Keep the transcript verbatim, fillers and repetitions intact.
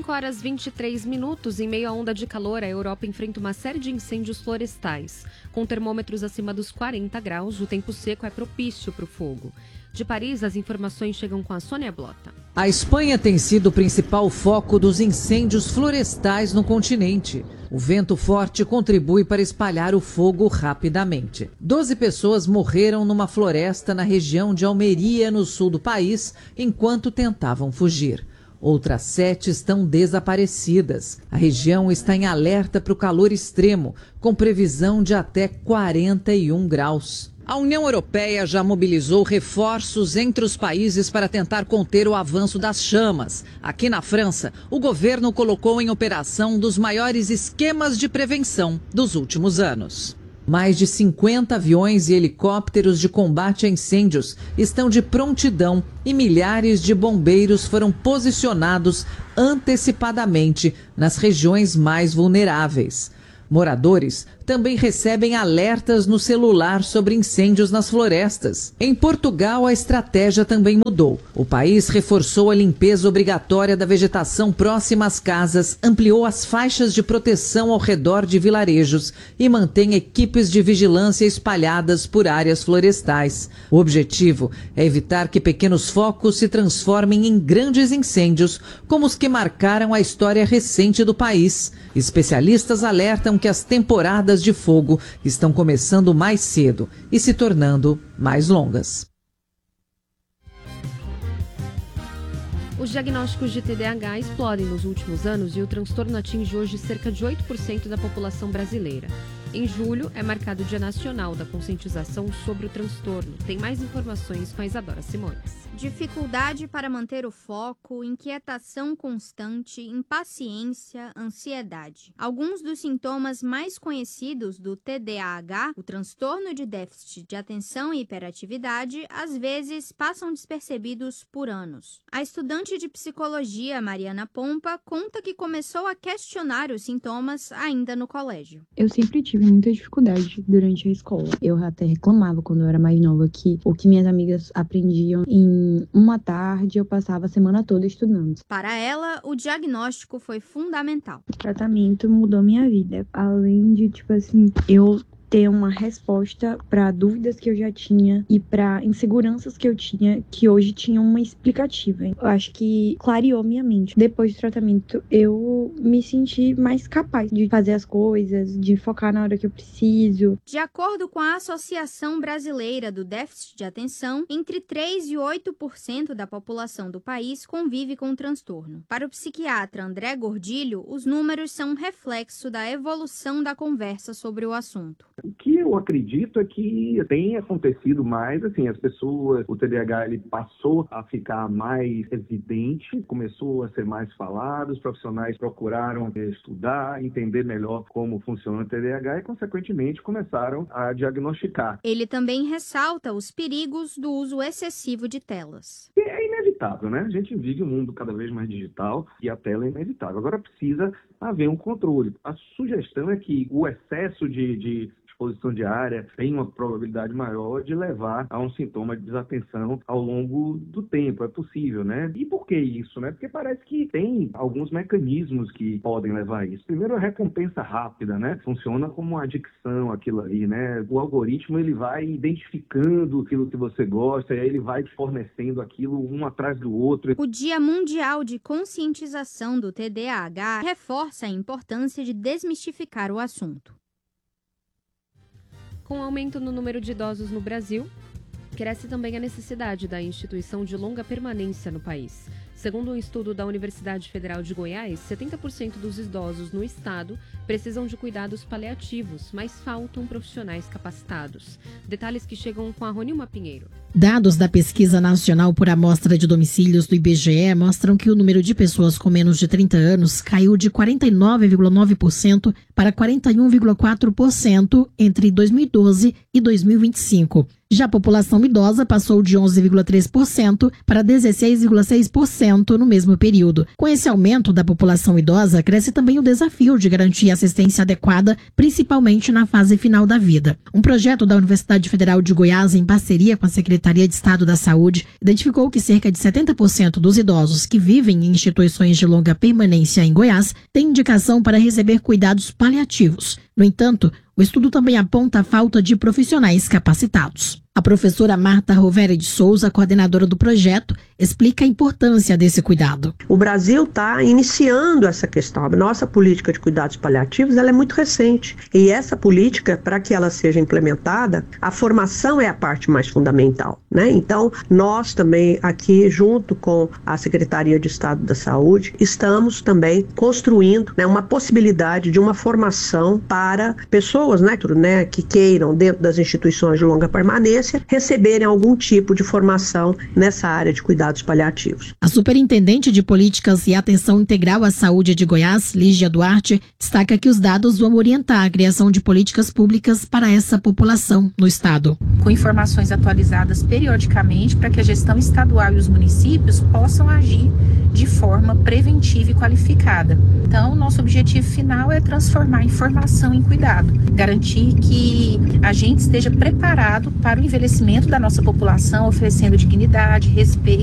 cinco horas e vinte e três minutos, em meio à onda de calor, a Europa enfrenta uma série de incêndios florestais. Com termômetros acima dos quarenta graus, o tempo seco é propício para o fogo. De Paris, as informações chegam com a Sônia Blota. A Espanha tem sido o principal foco dos incêndios florestais no continente. O vento forte contribui para espalhar o fogo rapidamente. Doze pessoas morreram numa floresta na região de Almeria, no sul do país, enquanto tentavam fugir. Outras sete estão desaparecidas. A região está em alerta para o calor extremo, com previsão de até quarenta e um graus. A União Europeia já mobilizou reforços entre os países para tentar conter o avanço das chamas. Aqui na França, o governo colocou em operação um dos maiores esquemas de prevenção dos últimos anos. Mais de cinquenta aviões e helicópteros de combate a incêndios estão de prontidão e milhares de bombeiros foram posicionados antecipadamente nas regiões mais vulneráveis. Moradores também recebem alertas no celular sobre incêndios nas florestas. Em Portugal, a estratégia também mudou. O país reforçou a limpeza obrigatória da vegetação próxima às casas, ampliou as faixas de proteção ao redor de vilarejos e mantém equipes de vigilância espalhadas por áreas florestais. O objetivo é evitar que pequenos focos se transformem em grandes incêndios, como os que marcaram a história recente do país. Especialistas alertam que as temporadas de fogo estão começando mais cedo e se tornando mais longas. Os diagnósticos de T D A H explodem nos últimos anos e o transtorno atinge hoje cerca de oito por cento da população brasileira. Em julho, é marcado o Dia Nacional da Conscientização sobre o Transtorno. Tem mais informações com a Isadora Simões. Dificuldade para manter o foco, inquietação constante, impaciência, ansiedade. Alguns dos sintomas mais conhecidos do T D A H, o transtorno de déficit de atenção e hiperatividade, às vezes passam despercebidos por anos. A estudante de psicologia, Mariana Pompa, conta que começou a questionar os sintomas ainda no colégio. Eu sempre tive muita dificuldade durante a escola. Eu até reclamava quando eu era mais nova que o que minhas amigas aprendiam em uma tarde eu passava a semana toda estudando. Para ela, o diagnóstico foi fundamental. O tratamento mudou minha vida. Além de, tipo assim, eu ter uma resposta para dúvidas que eu já tinha e para inseguranças que eu tinha, que hoje tinham uma explicativa. Eu acho que clareou minha mente. Depois do tratamento, eu me senti mais capaz de fazer as coisas, de focar na hora que eu preciso. De acordo com a Associação Brasileira do Déficit de Atenção, entre três e oito por cento da população do país convive com o transtorno. Para o psiquiatra André Gordilho, os números são um reflexo da evolução da conversa sobre o assunto. O que eu acredito é que tem acontecido mais, assim, as pessoas, o T D A H ele passou a ficar mais evidente, começou a ser mais falado, os profissionais procuraram estudar, entender melhor como funciona o T D A H e, consequentemente, começaram a diagnosticar. Ele também ressalta os perigos do uso excessivo de telas. É inevitável, né? A gente vive um mundo cada vez mais digital e a tela é inevitável. Agora precisa haver um controle. A sugestão é que o excesso de, de exposição diária tem uma probabilidade maior de levar a um sintoma de desatenção ao longo do tempo. É possível, né? E por que isso, né? Porque parece que tem alguns mecanismos que podem levar a isso. Primeiro, a recompensa rápida, né? Funciona como uma adicção aquilo ali, né? O algoritmo, ele vai identificando aquilo que você gosta e aí ele vai fornecendo aquilo um atrás do outro. O Dia Mundial de Conscientização do T D A H reforça a importância de desmistificar o assunto. Com o aumento no número de idosos no Brasil, cresce também a necessidade da instituição de longa permanência no país. Segundo um estudo da Universidade Federal de Goiás, setenta por cento dos idosos no estado precisam de cuidados paliativos, mas faltam profissionais capacitados. Detalhes que chegam com a Ronilma Pinheiro. Dados da Pesquisa Nacional por Amostra de Domicílios do I B G E mostram que o número de pessoas com menos de trinta anos caiu de quarenta e nove vírgula nove por cento para quarenta e um vírgula quatro por cento entre dois mil e doze e dois mil e vinte e cinco. Já a população idosa passou de onze vírgula três por cento para dezesseis vírgula seis por cento cento no mesmo período. Com esse aumento da população idosa, cresce também o desafio de garantir assistência adequada, principalmente na fase final da vida. Um projeto da Universidade Federal de Goiás, em parceria com a Secretaria de Estado da Saúde, identificou que cerca de setenta por cento dos idosos que vivem em instituições de longa permanência em Goiás têm indicação para receber cuidados paliativos. No entanto, o estudo também aponta a falta de profissionais capacitados. A professora Marta Rovere de Souza, coordenadora do projeto, explica a importância desse cuidado. O Brasil está iniciando essa questão. A nossa política de cuidados paliativos ela é muito recente. E essa política, para que ela seja implementada, a formação é a parte mais fundamental, né? Então, nós também aqui, junto com a Secretaria de Estado da Saúde, estamos também construindo, né, uma possibilidade de uma formação para pessoas, né, né, que queiram, dentro das instituições de longa permanência, receberem algum tipo de formação nessa área de cuidados paliativos. A superintendente de Políticas e Atenção Integral à Saúde de Goiás, Lígia Duarte, destaca que os dados vão orientar a criação de políticas públicas para essa população no estado. Com informações atualizadas periodicamente para que a gestão estadual e os municípios possam agir de forma preventiva e qualificada. Então, nosso objetivo final é transformar a informação em cuidado, garantir que a gente esteja preparado para o envelhecimento da nossa população, oferecendo dignidade, respeito